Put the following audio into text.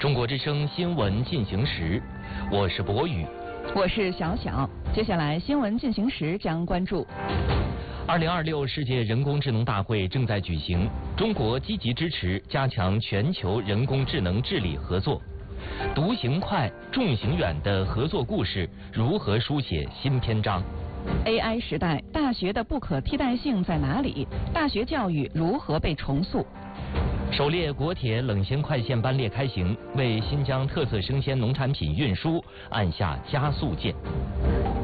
中国之声新闻进行时，我是博宇， 我是小小。接下来新闻进行时将关注 2026世界人工智能大会正在举行，中国积极支持加强全球人工智能治理合作。独行快，众行远的合作故事如何书写新篇章？ AI 时代，大学的不可替代性在哪里？大学教育如何被重塑？ 首列国铁冷鲜快线班列开行，为新疆特色生鲜农产品运输按下加速键。